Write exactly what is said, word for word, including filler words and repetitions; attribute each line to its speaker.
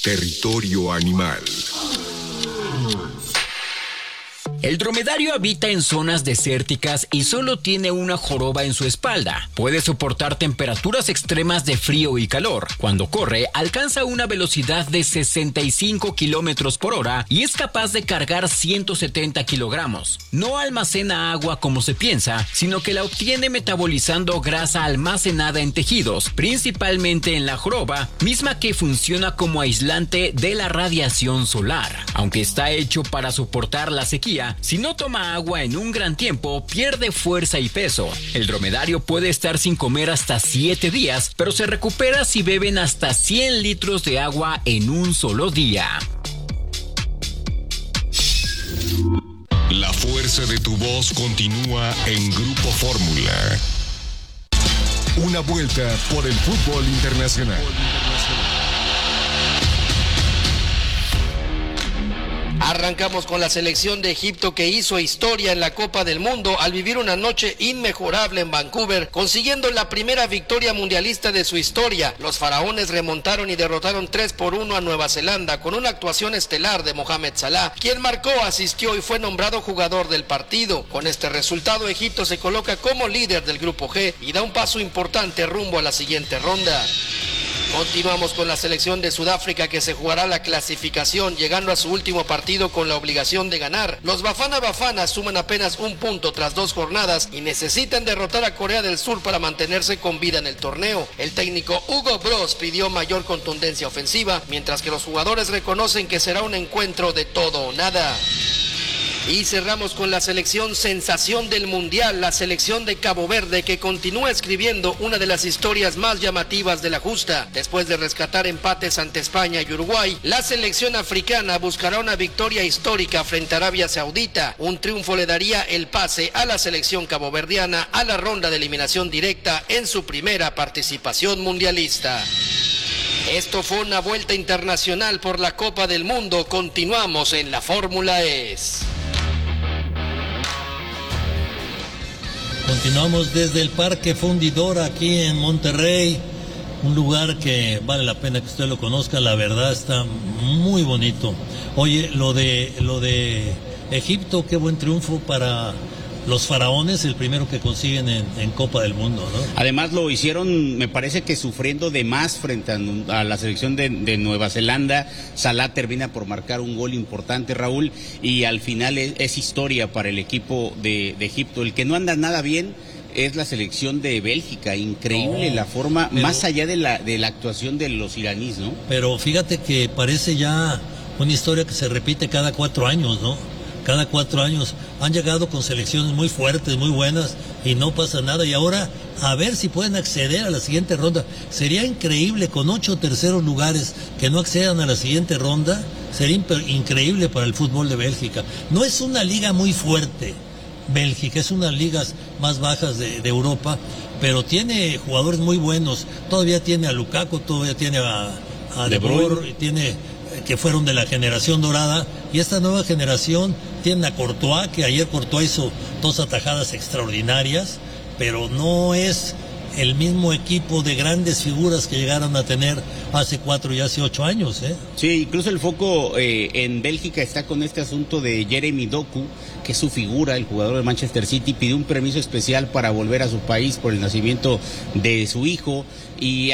Speaker 1: Territorio Animal.
Speaker 2: El dromedario habita en zonas desérticas y solo tiene una joroba en su espalda. Puede soportar temperaturas extremas de frío y calor. Cuando corre, alcanza una velocidad de sesenta y cinco kilómetros por hora y es capaz de cargar ciento setenta kilogramos. No almacena agua como se piensa, sino que la obtiene metabolizando grasa almacenada en tejidos, principalmente en la joroba, misma que funciona como aislante de la radiación solar. Aunque está hecho para soportar la sequía, si no toma agua en un gran tiempo, pierde fuerza y peso. El dromedario puede estar sin comer hasta siete días, pero se recupera si beben hasta cien litros de agua en un solo día.
Speaker 1: La fuerza de tu voz continúa en Grupo Fórmula. Una vuelta por el fútbol internacional.
Speaker 3: Arrancamos con la selección de Egipto, que hizo historia en la Copa del Mundo al vivir una noche inmejorable en Vancouver, consiguiendo la primera victoria mundialista de su historia. Los faraones remontaron y derrotaron tres por uno a Nueva Zelanda con una actuación estelar de Mohamed Salah, quien marcó, asistió y fue nombrado jugador del partido. Con este resultado, Egipto se coloca como líder del Grupo G y da un paso importante rumbo a la siguiente ronda. Continuamos con la selección de Sudáfrica, que se jugará la clasificación, llegando a su último partido con la obligación de ganar. Los Bafana Bafana suman apenas un punto tras dos jornadas y necesitan derrotar a Corea del Sur para mantenerse con vida en el torneo. El técnico Hugo Broos pidió mayor contundencia ofensiva, mientras que los jugadores reconocen que será un encuentro de todo o nada. Y cerramos con la selección sensación del Mundial, la selección de Cabo Verde, que continúa escribiendo una de las historias más llamativas de la justa. Después de rescatar empates ante España y Uruguay, la selección africana buscará una victoria histórica frente a Arabia Saudita. Un triunfo le daría el pase a la selección caboverdiana a la ronda de eliminación directa en su primera participación mundialista. Esto fue una vuelta internacional por la Copa del Mundo. Continuamos en la Fórmula E S.
Speaker 4: Continuamos desde el Parque Fundidora aquí en Monterrey, un lugar que vale la pena que usted lo conozca, la verdad está muy bonito. Oye, lo de lo de Egipto, qué buen triunfo para los faraones, el primero que consiguen en, en Copa del Mundo, ¿no?
Speaker 5: Además lo hicieron, me parece que sufriendo de más frente a, a la selección de, de Nueva Zelanda. Salah termina por marcar un gol importante, Raúl, y al final es, es historia para el equipo de, de Egipto. El que no anda nada bien es la selección de Bélgica, increíble no, la forma, pero, más allá de la, de la actuación de los iraníes, ¿no? Pero fíjate que parece ya una historia que se repite cada cuatro años, ¿no? Cada cuatro años han llegado con selecciones muy fuertes, muy buenas, y no pasa nada. Y ahora a ver si pueden acceder a la siguiente ronda. Sería increíble con ocho terceros lugares que no accedan a la siguiente ronda. Sería increíble para el fútbol de Bélgica. No es una liga muy fuerte, Bélgica, es una de las ligas más bajas de, de Europa, pero tiene jugadores muy buenos. Todavía tiene a Lukaku, todavía tiene a, a De Bruyne, tiene que fueron de la generación dorada, y esta nueva generación tiene a Courtois, que ayer Courtois hizo dos atajadas extraordinarias, pero no es el mismo equipo de grandes figuras que llegaron a tener hace cuatro y hace ocho años, ¿eh? Sí, incluso el foco eh, en Bélgica está con este asunto de Jeremy Doku, que es su figura, el jugador de Manchester City, pidió un permiso especial para volver a su país por el nacimiento de su hijo, y